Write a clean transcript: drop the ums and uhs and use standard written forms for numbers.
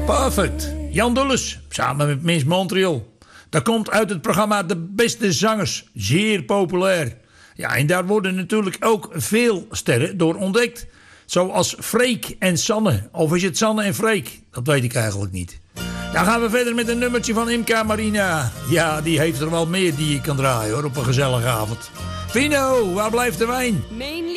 Perfect. Jan Dulles, samen met Miss Montreal. Dat komt uit het programma De Beste Zangers. Zeer populair. Ja, en daar worden natuurlijk ook veel sterren door ontdekt. Zoals Freek en Sanne. Of is het Sanne en Freek? Dat weet ik eigenlijk niet. Dan gaan we verder met een nummertje van Imca Marina. Ja, die heeft er wel meer die je kan draaien hoor, op een gezellige avond. Vino, waar blijft de wijn?